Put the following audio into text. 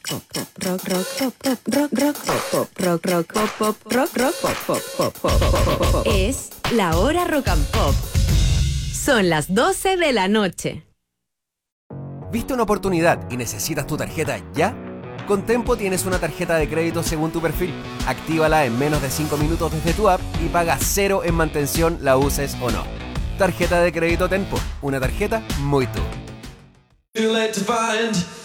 pop pop rock rock pop pop rock rock pop pop rock rock pop pop rock rock pop pop pop pop. Es la hora rock and pop. Son las 12 de la noche. ¿Viste una oportunidad y necesitas tu tarjeta ya? Con Tempo tienes una tarjeta de crédito según tu perfil. Actívala en menos de 5 minutos desde tu app y paga 0 en mantención, la uses o no. Tarjeta de crédito Tempo, una tarjeta muy tú.